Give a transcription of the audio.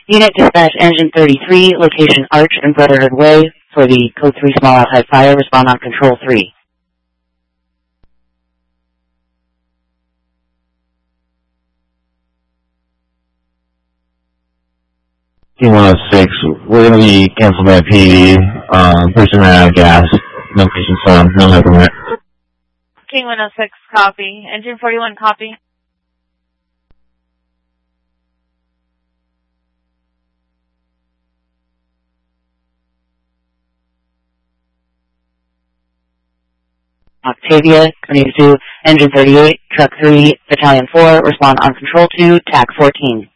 Unit Dispatch Engine 33, location Arch and Brotherhood Way, for the Code 3 small outside fire, respond on Control 3. T-106, we're going to be canceling that PD, person ran out of gas, no patients on, no hypermit. T-106, copy. Engine 41, copy. Octavia, 22, Engine 38, Truck 3, Battalion 4, respond on Control 2, TAC 14.